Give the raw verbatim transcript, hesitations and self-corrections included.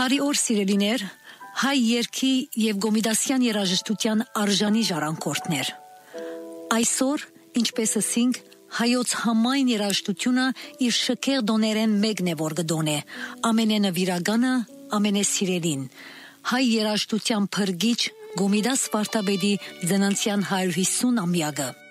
Բարի օր սիրելիներ, հայ երգի եւ գոմիդասյան երաժշտության արժանի ժառանգորդներ։ Այսօր, ինչպես ասինք, հայոց համայն երաժշտությունը իր շքեղ դոներեն մեկն է որ գդոնե, ամենենվիրագանը, ամենեսիրելին։ Հայ երաժշտության փրկիչ Գոմիդաս Վարդապետի ծննդյան հարյուր հիսուն ամյակը։